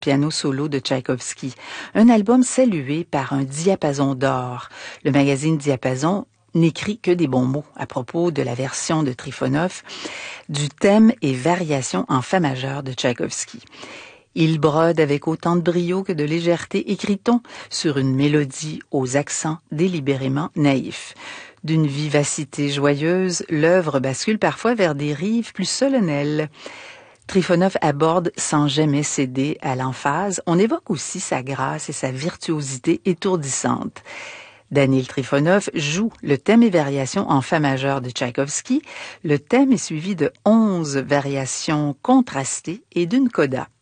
piano solo de Tchaïkovski, un album salué par un diapason d'or. Le magazine Diapason n'écrit que des bons mots à propos de la version de Trifonov du thème et variations en fa majeur de Tchaïkovski. Il brode avec autant de brio que de légèreté, écrit-on, sur une mélodie aux accents délibérément naïfs. D'une vivacité joyeuse, l'œuvre bascule parfois vers des rives plus solennelles. Trifonov aborde sans jamais céder à l'emphase. On évoque aussi sa grâce et sa virtuosité étourdissante. Danil Trifonov joue le thème et variations en fa majeur de Tchaïkovski. Le thème est suivi de 11 variations contrastées et d'une coda.